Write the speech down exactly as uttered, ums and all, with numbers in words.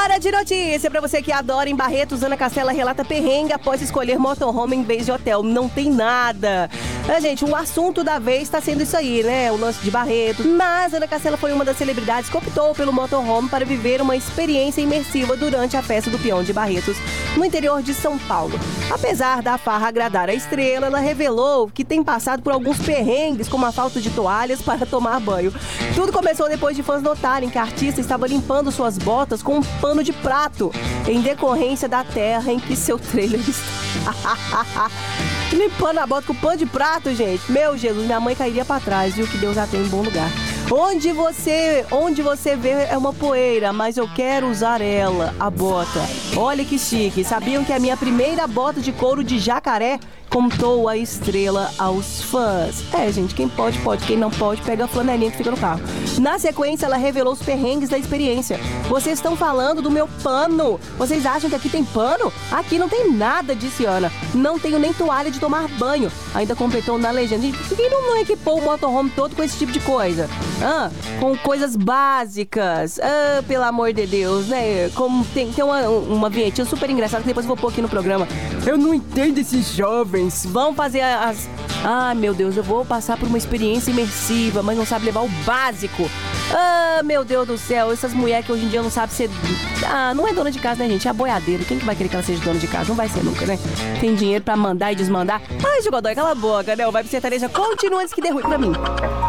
Hora de notícia pra você que adora em Barretos. Ana Castela relata perrengue após escolher motorhome em vez de hotel. Não tem nada. É, gente, o assunto da vez tá sendo isso aí, né? O lance de Barretos. Mas Ana Castela foi uma das celebridades que optou pelo motorhome para viver uma experiência imersiva durante a festa do Peão de Barretos, no interior de São Paulo. Apesar da farra agradar a estrela, ela revelou que tem passado por alguns perrengues, como a falta de toalhas para tomar banho. Tudo começou depois de fãs notarem que a artista estava limpando suas botas com um pano de prato, em decorrência da terra em que seu trailer está. Limpando a bota com pano de prato, gente. Meu Jesus, minha mãe cairia pra trás, viu? Que Deus a tem em bom lugar. Onde você, onde você vê é uma poeira, mas eu quero usar ela, a bota. Olha que chique. Sabiam que a minha primeira bota de couro de jacaré? Contou a estrela aos fãs. É, gente, quem pode, pode. Quem não pode, pega a flanelinha que fica no carro. Na sequência, ela revelou os perrengues da experiência. Vocês estão falando do meu pano. Vocês acham que aqui tem pano? Aqui não tem nada, disse Ana. Não tenho nem toalha de tomar banho. Ainda completou na legenda. Gente, por que não, não equipou o motorhome todo com esse tipo de coisa? Ah, com coisas básicas. Ah, pelo amor de Deus, né? Como tem, tem uma, uma vinhetinha super engraçada que depois eu vou pôr aqui no programa. Eu não entendo esses jovens. Vão fazer as... Ai, meu Deus, eu vou passar por uma experiência imersiva, mas não sabe levar o básico. Ah, meu Deus do céu, essas mulheres que hoje em dia não sabem ser... Ah, não é dona de casa, né, gente? É a boiadeira. Quem que vai querer que ela seja dona de casa? Não vai ser nunca, né? Tem dinheiro pra mandar e desmandar. Ai, Jogodói, cala a boca, né? O Vibe Sertaneja continua antes que dê ruim pra mim.